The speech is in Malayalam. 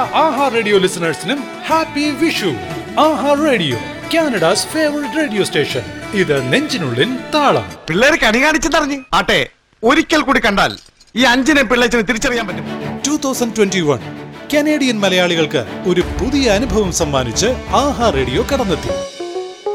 ആഹാ റേഡിയോ ലിസണേഴ്സിനും ഹാപ്പി വിഷു. ആഹാ radio, Canada's favourite radio station. ഇത് നെഞ്ചിനുള്ളിൽ താളം. പിള്ളേർ കണി കാണിച്ചെന്നറിഞ്ഞ് ആട്ടെ, ഒരിക്കൽ കൂടി കണ്ടാൽ ഈ 5 പിള്ളേച്ചിന് തിരിച്ചറിയാൻ പറ്റും. 2021 കനേഡിയൻ മലയാളികൾക്ക് ഒരു പുതിയ അനുഭവം സമ്മാനിച്ച് ആഹാ റേഡിയോ കടന്നെത്തി.